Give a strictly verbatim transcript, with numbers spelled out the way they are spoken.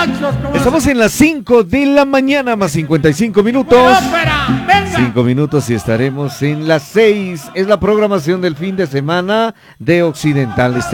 machos. Estamos en las cinco de la mañana más cincuenta y cinco minutos. cinco minutos y estaremos en las seis. Es la programación del fin de semana de Occidentales.